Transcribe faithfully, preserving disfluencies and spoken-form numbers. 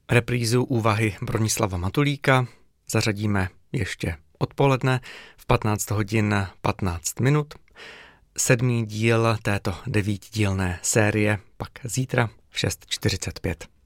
Reprízu úvahy Bronislava Matulíka zařadíme ještě odpoledne v patnáct hodin patnáct minut. Sedmý díl této devítidílné série pak zítra v šest čtyřicet pět.